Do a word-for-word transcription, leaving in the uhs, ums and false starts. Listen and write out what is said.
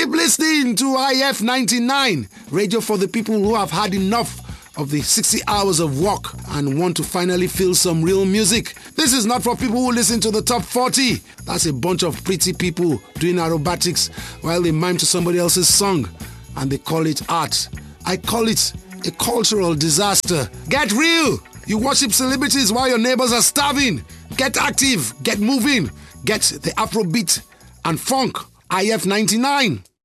Keep listening to I F ninety-nine, radio for the people who have had enough of the sixty hours of work and want to finally feel some real music. This is not for people who listen to the top forty. That's a bunch of pretty people doing aerobatics while they mime to somebody else's song and they call it art. I call it a cultural disaster. Get real! You worship celebrities while your neighbors are starving. Get active, get moving, get the Afrobeat and funk. I F ninety-nine.